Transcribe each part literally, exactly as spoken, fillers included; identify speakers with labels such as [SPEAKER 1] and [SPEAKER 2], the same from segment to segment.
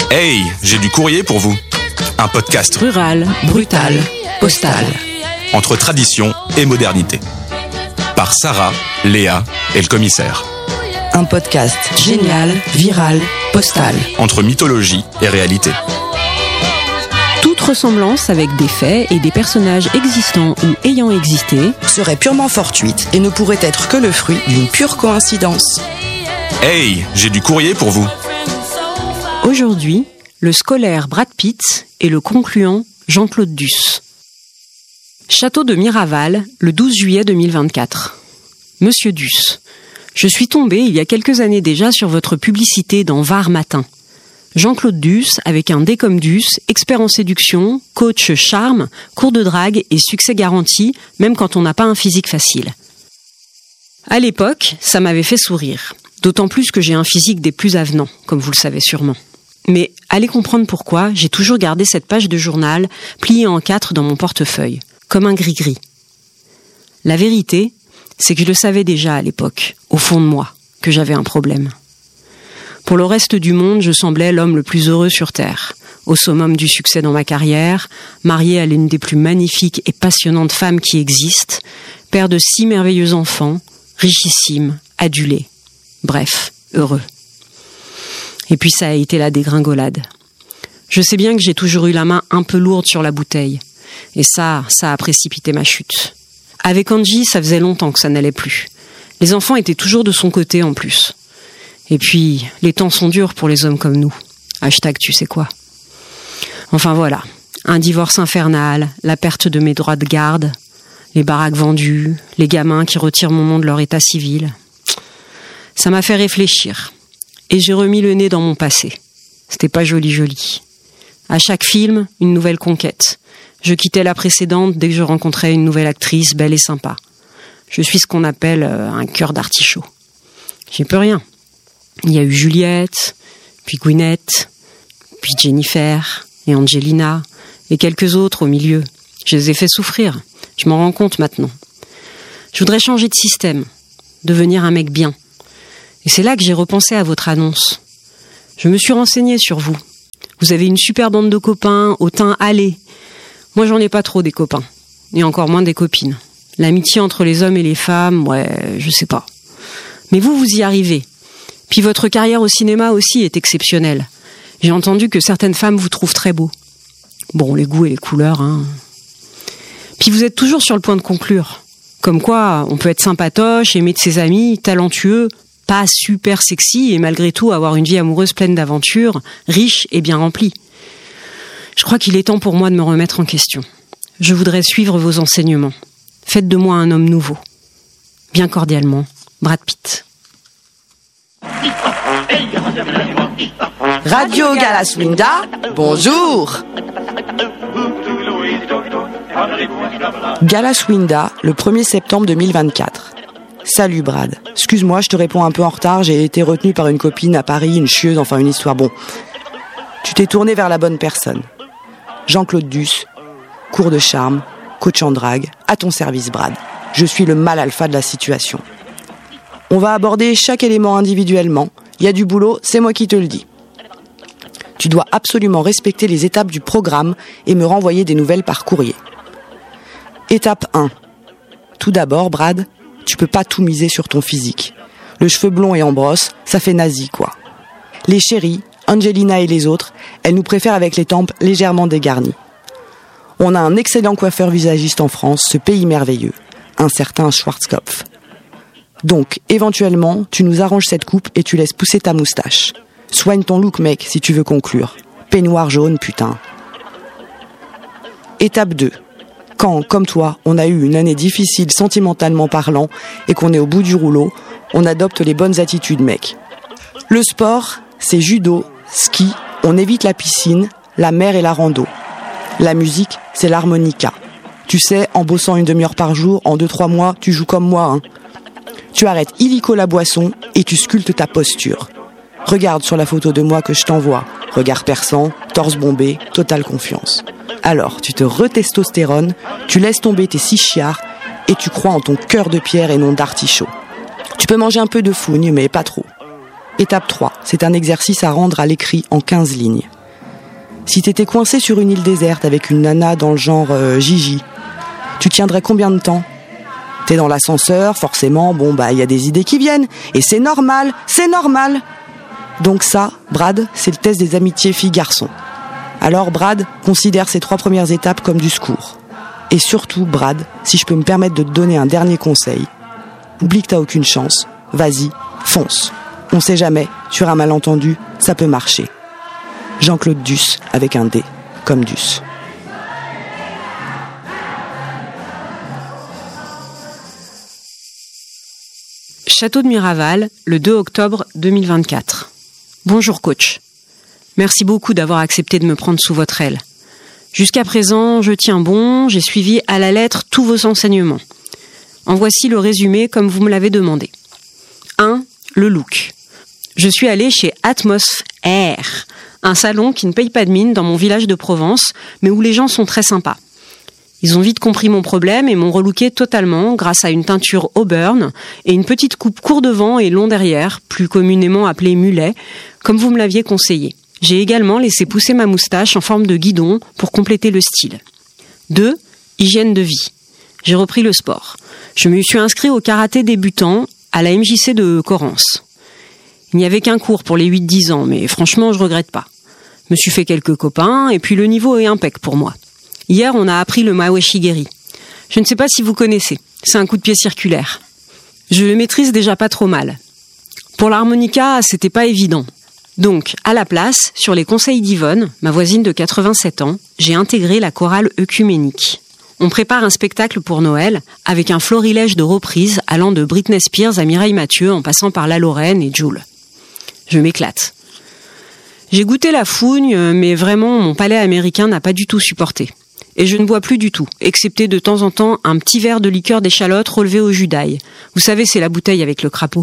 [SPEAKER 1] Hey, j'ai du courrier pour vous. Un podcast
[SPEAKER 2] rural, brutal, postal.
[SPEAKER 1] Entre tradition et modernité. Par Sarah, Léa et le commissaire.
[SPEAKER 2] Un podcast génial, viral, postal.
[SPEAKER 1] Entre mythologie et réalité.
[SPEAKER 2] Toute ressemblance avec des faits et des personnages existants ou ayant existé
[SPEAKER 3] serait purement fortuite et ne pourrait être que le fruit d'une pure coïncidence.
[SPEAKER 1] Hey, j'ai du courrier pour vous.
[SPEAKER 2] Aujourd'hui, le scolaire Brad Pitt et le concluant Jean-Claude Duss. Château de Miraval, le douze juillet deux mille vingt-quatre. Monsieur Duss, je suis tombé il y a quelques années déjà sur votre publicité dans Var Matin. Jean-Claude Duss, avec un D comme Duss, expert en séduction, coach charme, cours de drague et succès garanti, même quand on n'a pas un physique facile. À l'époque, ça m'avait fait sourire. D'autant plus que j'ai un physique des plus avenants, comme vous le savez sûrement. Mais allez comprendre pourquoi j'ai toujours gardé cette page de journal pliée en quatre dans mon portefeuille, comme un gris-gris. La vérité, c'est que je le savais déjà à l'époque, au fond de moi, que j'avais un problème. Pour le reste du monde, je semblais l'homme le plus heureux sur Terre, au summum du succès dans ma carrière, marié à l'une des plus magnifiques et passionnantes femmes qui existent, père de six merveilleux enfants, richissime, adulé, bref, heureux. Et puis ça a été la dégringolade. Je sais bien que j'ai toujours eu la main un peu lourde sur la bouteille. Et ça, ça a précipité ma chute. Avec Angie, ça faisait longtemps que ça n'allait plus. Les enfants étaient toujours de son côté en plus. Et puis, les temps sont durs pour les hommes comme nous. Hashtag tu sais quoi. Enfin voilà, un divorce infernal, la perte de mes droits de garde, les baraques vendues, les gamins qui retirent mon nom de leur état civil. Ça m'a fait réfléchir. Et j'ai remis le nez dans mon passé. C'était pas joli joli. À chaque film, une nouvelle conquête. Je quittais la précédente dès que je rencontrais une nouvelle actrice belle et sympa. Je suis ce qu'on appelle un cœur d'artichaut. J'y peux rien. Il y a eu Juliette, puis Gwyneth, puis Jennifer, et Angelina, et quelques autres au milieu. Je les ai fait souffrir. Je m'en rends compte maintenant. Je voudrais changer de système, devenir un mec bien. Et c'est là que j'ai repensé à votre annonce. Je me suis renseignée sur vous. Vous avez une super bande de copains, au teint hâlé. Moi, j'en ai pas trop des copains. Et encore moins des copines. L'amitié entre les hommes et les femmes, ouais, je sais pas. Mais vous, vous y arrivez. Puis votre carrière au cinéma aussi est exceptionnelle. J'ai entendu que certaines femmes vous trouvent très beau. Bon, les goûts et les couleurs, hein. Puis vous êtes toujours sur le point de conclure. Comme quoi, on peut être sympatoche, aimé de ses amis, talentueux, pas super sexy et malgré tout avoir une vie amoureuse pleine d'aventures, riche et bien remplie. Je crois qu'il est temps pour moi de me remettre en question. Je voudrais suivre vos enseignements. Faites de moi un homme nouveau. Bien cordialement, Brad Pitt.
[SPEAKER 3] Radio Galaswinda, bonjour. Galaswinda, le premier septembre deux mille vingt-quatre. Salut Brad, excuse-moi, je te réponds un peu en retard, j'ai été retenu par une copine à Paris, une chieuse, enfin une histoire, bon. Tu t'es tourné vers la bonne personne. Jean-Claude Duss, cours de charme, coach en drague, à ton service Brad. Je suis le mal alpha de la situation. On va aborder chaque élément individuellement, il y a du boulot, c'est moi qui te le dis. Tu dois absolument respecter les étapes du programme et me renvoyer des nouvelles par courrier. Étape un. Tout d'abord Brad, tu peux pas tout miser sur ton physique. Le cheveu blond et en brosse, ça fait nazi, quoi. Les chéris, Angelina et les autres, elles nous préfèrent avec les tempes légèrement dégarnies. On a un excellent coiffeur visagiste en France, ce pays merveilleux, un certain Schwarzkopf. Donc, éventuellement, tu nous arranges cette coupe et tu laisses pousser ta moustache. Soigne ton look, mec, si tu veux conclure. Peignoir jaune, putain. Étape deux. Quand, comme toi, on a eu une année difficile sentimentalement parlant et qu'on est au bout du rouleau, on adopte les bonnes attitudes, mec. Le sport, c'est judo, ski, on évite la piscine, la mer et la rando. La musique, c'est l'harmonica. Tu sais, en bossant une demi-heure par jour, en deux trois mois, tu joues comme moi, hein. Tu arrêtes illico la boisson et tu sculptes ta posture. Regarde sur la photo de moi que je t'envoie. Regard perçant, torse bombé, totale confiance. Alors, tu te retestostérones, tu laisses tomber tes six chiards et tu crois en ton cœur de pierre et non d'artichaut. Tu peux manger un peu de fougne, mais pas trop. Étape trois, c'est un exercice à rendre à l'écrit en quinze lignes. Si t'étais coincé sur une île déserte avec une nana dans le genre euh, Gigi, tu tiendrais combien de temps ? T'es dans l'ascenseur, forcément, bon bah il y a des idées qui viennent. Et c'est normal, c'est normal. Donc ça, Brad, c'est le test des amitiés filles-garçons. Alors Brad, considère ces trois premières étapes comme du secours. Et surtout, Brad, si je peux me permettre de te donner un dernier conseil, oublie que t'as aucune chance, vas-y, fonce. On sait jamais, sur un malentendu, ça peut marcher. Jean-Claude Duss, avec un D, comme Duss.
[SPEAKER 2] Château de Miraval, le deux octobre deux mille vingt-quatre. Bonjour coach. Merci beaucoup d'avoir accepté de me prendre sous votre aile. Jusqu'à présent, je tiens bon, j'ai suivi à la lettre tous vos enseignements. En voici le résumé comme vous me l'avez demandé. un. Le look. Je suis allée chez Atmos Air, un salon qui ne paye pas de mine dans mon village de Provence, mais où les gens sont très sympas. Ils ont vite compris mon problème et m'ont relooké totalement grâce à une teinture auburn et une petite coupe court devant et long derrière, plus communément appelée mulet, comme vous me l'aviez conseillé. J'ai également laissé pousser ma moustache en forme de guidon pour compléter le style. deux. Hygiène de vie. J'ai repris le sport. Je me suis inscrit au karaté débutant à la M J C de Corrence. Il n'y avait qu'un cours pour les huit dix ans, mais franchement, je regrette pas. Je me suis fait quelques copains et puis le niveau est impec pour moi. Hier, on a appris le Mawashigeri. Je ne sais pas si vous connaissez. C'est un coup de pied circulaire. Je le maîtrise déjà pas trop mal. Pour l'harmonica, c'était pas évident. Donc, à la place, sur les conseils d'Yvonne, ma voisine de quatre-vingt-sept ans, j'ai intégré la chorale œcuménique. On prépare un spectacle pour Noël avec un florilège de reprises allant de Britney Spears à Mireille Mathieu en passant par La Lorraine et Jul. Je m'éclate. J'ai goûté la fougne, mais vraiment, mon palais américain n'a pas du tout supporté. Et je ne bois plus du tout, excepté de temps en temps un petit verre de liqueur d'échalote relevé au jus d'ail. Vous savez, c'est la bouteille avec le crapaud.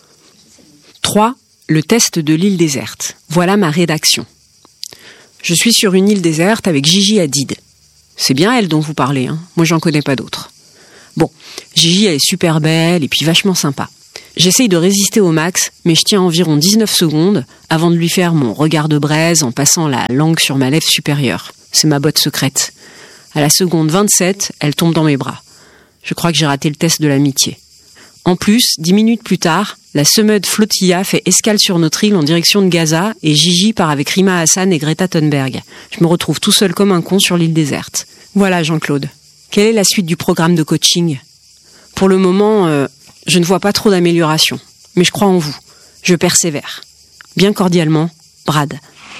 [SPEAKER 2] trois. Le test de l'île déserte. Voilà ma rédaction. Je suis sur une île déserte avec Gigi Hadid. C'est bien elle dont vous parlez, hein. Moi j'en connais pas d'autres. Bon, Gigi elle est super belle et puis vachement sympa. J'essaye de résister au max, mais je tiens environ dix-neuf secondes avant de lui faire mon regard de braise en passant la langue sur ma lèvre supérieure. C'est ma botte secrète. À la seconde vingt-sept, elle tombe dans mes bras. Je crois que j'ai raté le test de l'amitié. En plus, dix minutes plus tard, la Semeud Flotilla fait escale sur notre île en direction de Gaza et Gigi part avec Rima Hassan et Greta Thunberg. Je me retrouve tout seul comme un con sur l'île déserte. Voilà Jean-Claude. Quelle est la suite du programme de coaching ? Pour le moment, euh, je ne vois pas trop d'amélioration. Mais je crois en vous. Je persévère. Bien cordialement, Brad.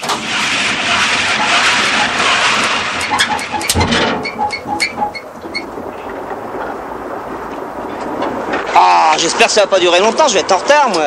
[SPEAKER 4] Ah, j'espère que ça va pas durer longtemps, je vais être en retard, moi.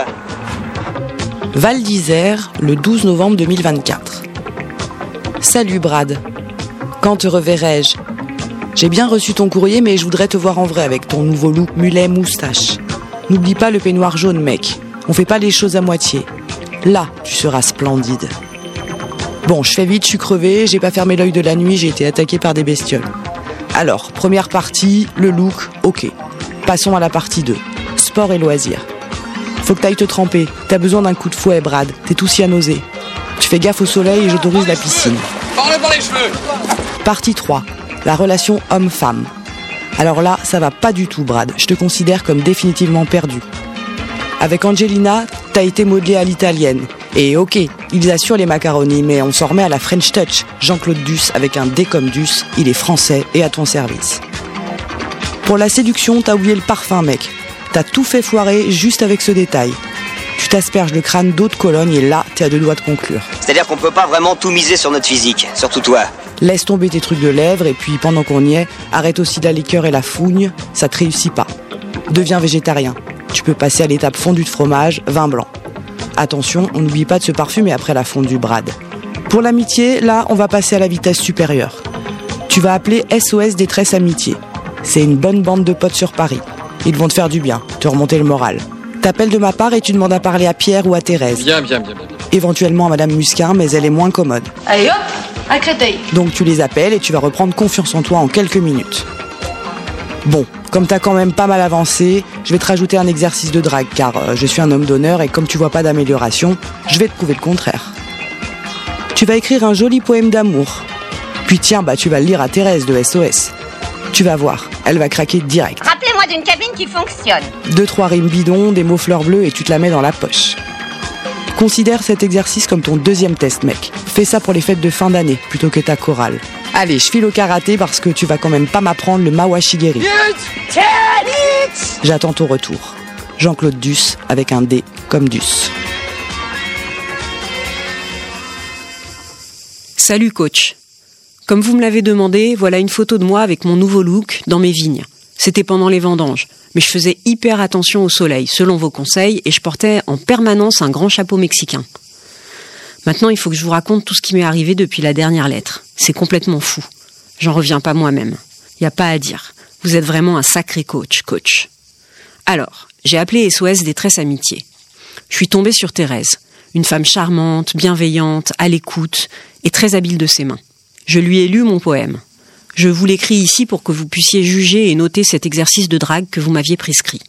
[SPEAKER 3] Val d'Isère, le douze novembre deux mille vingt-quatre. Salut Brad. Quand te reverrai-je ? J'ai bien reçu ton courrier, mais je voudrais te voir en vrai avec ton nouveau look mulet moustache. N'oublie pas le peignoir jaune, mec. On fait pas les choses à moitié. Là, tu seras splendide. Bon, je fais vite, je suis crevé, j'ai pas fermé l'œil de la nuit, j'ai été attaqué par des bestioles. Alors, première partie, le look, ok. Passons à la partie deux. Sport et loisirs. Faut que t'ailles te tremper. T'as besoin d'un coup de fouet, Brad. T'es tout cyanosé. Tu fais gaffe au soleil et j'autorise la piscine.
[SPEAKER 5] Parle par les cheveux.
[SPEAKER 3] Partie trois. La relation homme-femme. Alors là, ça va pas du tout, Brad. Je te considère comme définitivement perdu. Avec Angelina, t'as été modelé à l'italienne. Et ok, ils assurent les macaronis, mais on s'en remet à la French Touch. Jean-Claude Duss, avec un D comme Duss, il est français et à ton service. Pour la séduction, t'as oublié le parfum, mec. T'as tout fait foirer juste avec ce détail. Tu t'asperges le crâne d'eau de Cologne et là, t'es à deux doigts de conclure.
[SPEAKER 4] C'est-à-dire qu'on peut pas vraiment tout miser sur notre physique, surtout toi.
[SPEAKER 3] Laisse tomber tes trucs de lèvres et puis pendant qu'on y est, arrête aussi la liqueur et la fougne, ça te réussit pas. Deviens végétarien. Tu peux passer à l'étape fondue de fromage, vin blanc. Attention, on n'oublie pas de se parfumer après la fondue, Brad. Pour l'amitié, là, on va passer à la vitesse supérieure. Tu vas appeler S O S Détresse Amitié. C'est une bonne bande de potes sur Paris. Ils vont te faire du bien, te remonter le moral. T'appelles de ma part et tu demandes à parler à Pierre ou à Thérèse.
[SPEAKER 5] Bien, bien, bien, bien.
[SPEAKER 3] Éventuellement à Madame Musquin, mais elle est moins commode.
[SPEAKER 6] Allez hop, à Créteil.
[SPEAKER 3] Donc tu les appelles et tu vas reprendre confiance en toi en quelques minutes. Bon, comme t'as quand même pas mal avancé, je vais te rajouter un exercice de drague, car euh, je suis un homme d'honneur et comme tu vois pas d'amélioration, je vais te prouver le contraire. Tu vas écrire un joli poème d'amour. Puis tiens, bah tu vas le lire à Thérèse de S O S. Tu vas voir, elle va craquer direct.
[SPEAKER 5] Rappelez-moi d'une cabine qui fonctionne.
[SPEAKER 3] Deux, trois rimes bidons, des mots fleurs bleues et tu te la mets dans la poche. Considère cet exercice comme ton deuxième test, mec. Fais ça pour les fêtes de fin d'année, plutôt que ta chorale. Allez, je file au karaté parce que tu vas quand même pas m'apprendre le Mawashigeri. J'attends ton retour. Jean-Claude Duss, avec un D comme Duss.
[SPEAKER 2] Salut coach. Comme vous me l'avez demandé, voilà une photo de moi avec mon nouveau look dans mes vignes. C'était pendant les vendanges, mais je faisais hyper attention au soleil, selon vos conseils, et je portais en permanence un grand chapeau mexicain. Maintenant, il faut que je vous raconte tout ce qui m'est arrivé depuis la dernière lettre. C'est complètement fou. J'en reviens pas moi-même. Y a pas à dire. Vous êtes vraiment un sacré coach, coach. Alors, j'ai appelé S O S Détresse Amitié. Je suis tombée sur Thérèse, une femme charmante, bienveillante, à l'écoute et très habile de ses mains. Je lui ai lu mon poème. Je vous l'écris ici pour que vous puissiez juger et noter cet exercice de drague que vous m'aviez prescrit.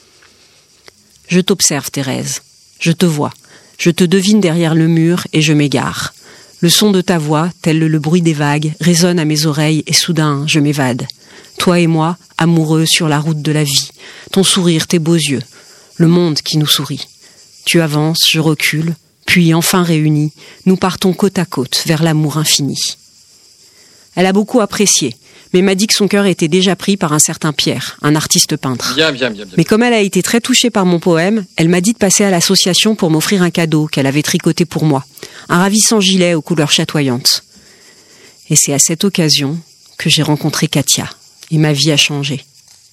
[SPEAKER 2] Je t'observe, Thérèse. Je te vois. Je te devine derrière le mur et je m'égare. Le son de ta voix, tel le bruit des vagues, résonne à mes oreilles et soudain, je m'évade. Toi et moi, amoureux sur la route de la vie. Ton sourire, tes beaux yeux. Le monde qui nous sourit. Tu avances, je recule, puis enfin réunis, nous partons côte à côte vers l'amour infini. Elle a beaucoup apprécié, mais m'a dit que son cœur était déjà pris par un certain Pierre, un artiste peintre.
[SPEAKER 7] Bien, bien, bien, bien.
[SPEAKER 2] Mais comme elle a été très touchée par mon poème, elle m'a dit de passer à l'association pour m'offrir un cadeau qu'elle avait tricoté pour moi, un ravissant gilet aux couleurs chatoyantes. Et c'est à cette occasion que j'ai rencontré Katia, et ma vie a changé.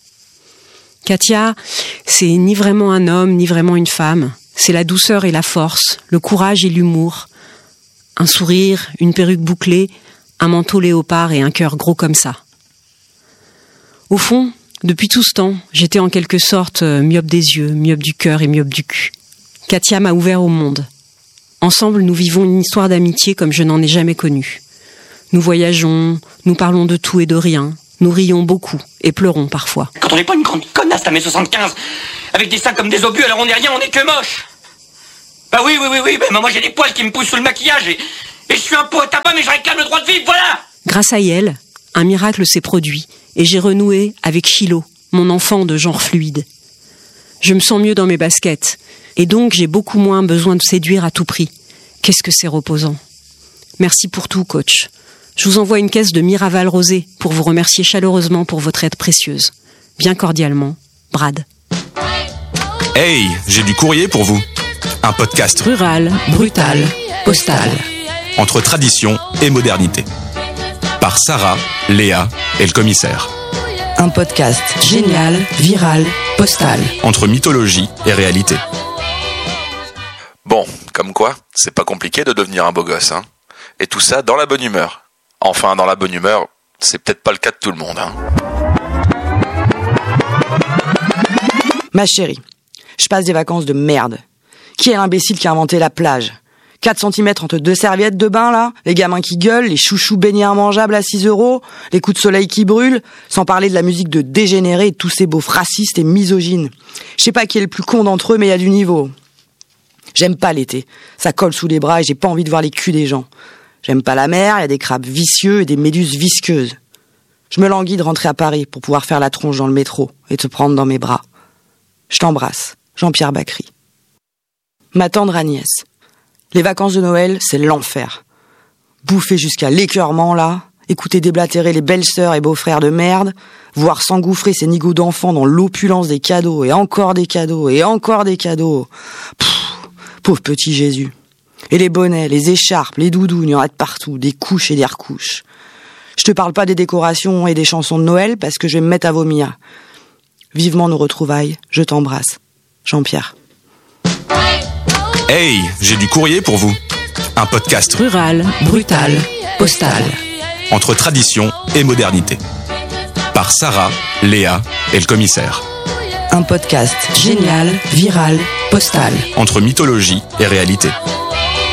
[SPEAKER 2] Katia, c'est ni vraiment un homme, ni vraiment une femme. C'est la douceur et la force, le courage et l'humour. Un sourire, une perruque bouclée, un manteau léopard et un cœur gros comme ça. Au fond, depuis tout ce temps, j'étais en quelque sorte myope des yeux, myope du cœur et myope du cul. Katia m'a ouvert au monde. Ensemble, nous vivons une histoire d'amitié comme je n'en ai jamais connue. Nous voyageons, nous parlons de tout et de rien, nous rions beaucoup et pleurons parfois.
[SPEAKER 8] Quand on n'est pas une grande connasse à mes soixante-quinze, avec des seins comme des obus, alors on n'est rien, on n'est que moche. Bah oui, oui, oui, oui, bah moi j'ai des poils qui me poussent sous le maquillage et... Et je suis un pot à tabac, mais je réclame le droit de vivre, voilà!
[SPEAKER 2] Grâce à elle, un miracle s'est produit, et j'ai renoué avec Chilo, mon enfant de genre fluide. Je me sens mieux dans mes baskets, et donc j'ai beaucoup moins besoin de séduire à tout prix. Qu'est-ce que c'est reposant. Merci pour tout, coach. Je vous envoie une caisse de Miraval rosé pour vous remercier chaleureusement pour votre aide précieuse. Bien cordialement, Brad.
[SPEAKER 1] Hey, j'ai du courrier pour vous. Un podcast
[SPEAKER 2] rural, brutal, postal.
[SPEAKER 1] Entre tradition et modernité. Par Sarah, Léa et le commissaire.
[SPEAKER 3] Un podcast génial, viral, postal.
[SPEAKER 1] Entre mythologie et réalité.
[SPEAKER 9] Bon, comme quoi, c'est pas compliqué de devenir un beau gosse, hein. Et tout ça dans la bonne humeur. Enfin, dans la bonne humeur, c'est peut-être pas le cas de tout le monde, hein.
[SPEAKER 3] Ma chérie, je passe des vacances de merde. Qui est l'imbécile qui a inventé la plage ? quatre centimètres entre deux serviettes de bain, là, les gamins qui gueulent, les chouchous beignets immangeables à six euros, les coups de soleil qui brûlent, sans parler de la musique de dégénérés et de tous ces beaufs racistes et misogynes. Je sais pas qui est le plus con d'entre eux, mais il y a du niveau. J'aime pas l'été. Ça colle sous les bras et j'ai pas envie de voir les culs des gens. J'aime pas la mer, il y a des crabes vicieux et des méduses visqueuses. Je me languis de rentrer à Paris pour pouvoir faire la tronche dans le métro et te prendre dans mes bras. Je t'embrasse, Jean-Pierre Bacry. Ma tendre Agnès. Les vacances de Noël, c'est l'enfer. Bouffer jusqu'à l'écœurement, là, écouter déblatérer les belles-sœurs et beaux-frères de merde, voir s'engouffrer ces nigauds d'enfants dans l'opulence des cadeaux, et encore des cadeaux, et encore des cadeaux. Pfff, pauvre petit Jésus. Et les bonnets, les écharpes, les doudous, il y en a de partout, des couches et des recouches. Je te parle pas des décorations et des chansons de Noël, parce que je vais me mettre à vomir. Vivement nos retrouvailles, je t'embrasse. Jean-Pierre.
[SPEAKER 1] Hey, j'ai du courrier pour vous. Un podcast
[SPEAKER 2] rural, brutal, postal.
[SPEAKER 1] Entre tradition et modernité. Par Sarah, Léa et le commissaire.
[SPEAKER 3] Un podcast génial, viral, postal.
[SPEAKER 1] Entre mythologie et réalité.